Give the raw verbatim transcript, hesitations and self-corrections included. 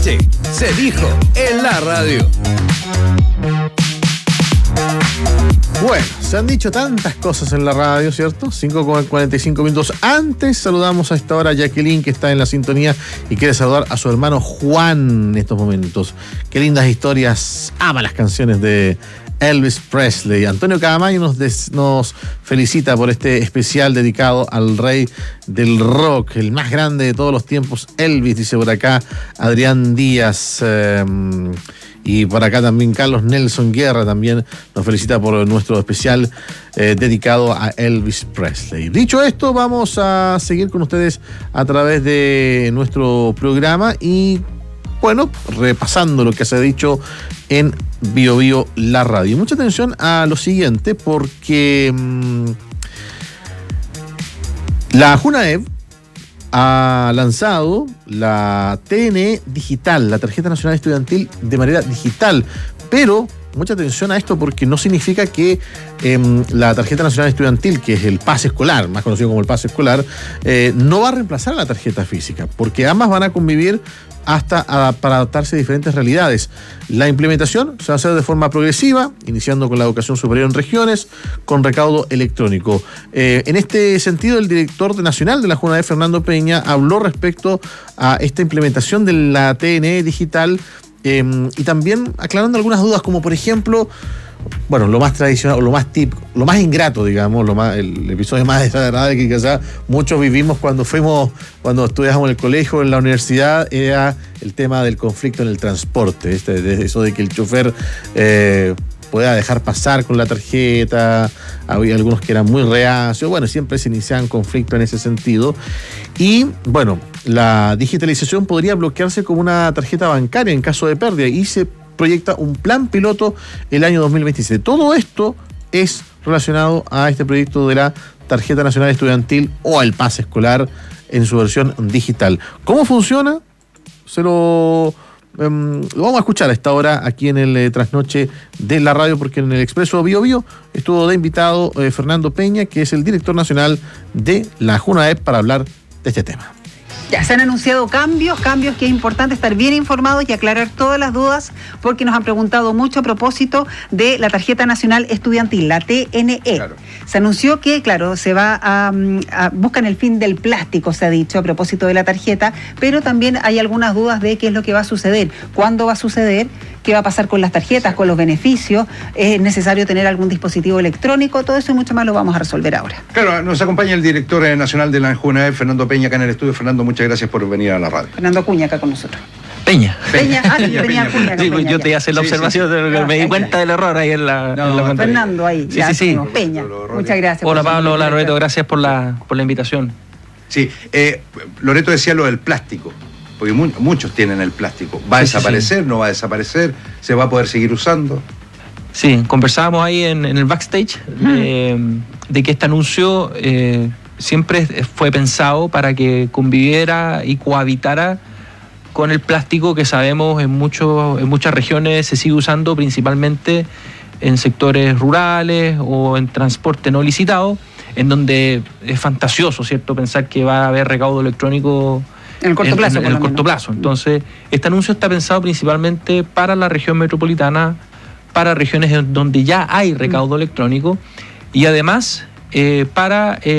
noche se dijo en la radio. Bueno, se han dicho tantas cosas en la radio, ¿cierto? cinco con cuarenta y cinco minutos antes. Saludamos a esta hora a Jacqueline, que está en la sintonía y quiere saludar a su hermano Juan en estos momentos. Qué lindas historias. Ama las canciones de Elvis Presley. Antonio Caamaño nos, des, nos felicita por este especial dedicado al rey del rock, el más grande de todos los tiempos, Elvis, dice por acá Adrián Díaz. Eh, y por acá también Carlos Nelson Guerra también nos felicita por nuestro especial eh, dedicado a Elvis Presley. Dicho esto, vamos a seguir con ustedes a través de nuestro programa y, bueno, repasando lo que se ha dicho en Bio Bio, la radio. Mucha atención a lo siguiente, porque mmm, la Junaev ha lanzado la T N E digital, la Tarjeta Nacional Estudiantil de manera digital, pero mucha atención a esto porque no significa que eh, la Tarjeta Nacional Estudiantil, que es el pase escolar, más conocido como el pase escolar, eh, no va a reemplazar a la tarjeta física, porque ambas van a convivir hasta a, para adaptarse a diferentes realidades. La implementación se va a hacer de forma progresiva, iniciando con la educación superior en regiones, con recaudo electrónico. Eh, en este sentido, el director nacional de la Junaev, Fernando Peña, habló respecto a esta implementación de la T N E digital eh, y también aclarando algunas dudas, como por ejemplo, bueno, lo más tradicional, o lo más típico, lo más ingrato, digamos, lo más, el episodio más desagradable que quizás muchos vivimos cuando fuimos, cuando estudiábamos en el colegio, en la universidad, era el tema del conflicto en el transporte, este, de eso de que el chofer eh, pueda dejar pasar con la tarjeta. Había algunos que eran muy reacios, bueno, siempre se iniciaban conflictos en ese sentido. Y bueno, la digitalización podría bloquearse como una tarjeta bancaria en caso de pérdida y se proyecta un plan piloto el año dos mil veintisiete. Todo esto es relacionado a este proyecto de la Tarjeta Nacional Estudiantil o el pase escolar en su versión digital. ¿Cómo funciona? Se lo, um, lo vamos a escuchar a esta hora aquí en el eh, Trasnoche de la radio, porque en el Expreso Bio Bio estuvo de invitado eh, Fernando Peña, que es el director nacional de la Junaev, para hablar de este tema. Ya se han anunciado cambios, cambios que es importante estar bien informados y aclarar todas las dudas, porque nos han preguntado mucho a propósito de la Tarjeta Nacional Estudiantil, la T N E. Claro. Se anunció que, claro, se va a, a buscan el fin del plástico, se ha dicho, a propósito de la tarjeta, pero también hay algunas dudas de qué es lo que va a suceder, cuándo va a suceder, qué va a pasar con las tarjetas, con los beneficios, es necesario tener algún dispositivo electrónico, todo eso y mucho más lo vamos a resolver ahora. Claro, nos acompaña el director nacional de la Junaev, Fernando Peña, acá en el estudio. Fernando, muchas gracias por venir a la radio. Fernando Acuña acá con nosotros. Peña. Peña, ah, Peña, Peña, Peña, Peña, sí, Peña, yo te iba a hacer la sí, observación, sí, sí. me Ah, di Peña. cuenta del error ahí en la, no, en la Fernando ahí, sí, ya sí, sí. Peña, muchas gracias. Hola Pablo, hola Loreto, gracias. gracias por la, por la invitación. Sí, eh, Loreto decía lo del plástico, porque mu muchos tienen el plástico. ¿Va a sí, desaparecer? Sí, sí. ¿No va a desaparecer? ¿Se va a poder seguir usando? Sí, conversábamos ahí en, en el backstage de, de que este anuncio eh, siempre fue pensado para que conviviera y cohabitara con el plástico que sabemos en, muchos, en muchas regiones se sigue usando, principalmente en sectores rurales o en transporte no licitado, en donde es fantasioso, ¿cierto?, pensar que va a haber recaudo electrónico en el corto plazo. En, en, en el corto plazo. Entonces, este anuncio está pensado principalmente para la región metropolitana, para regiones donde ya hay recaudo electrónico y además eh, para... Eh,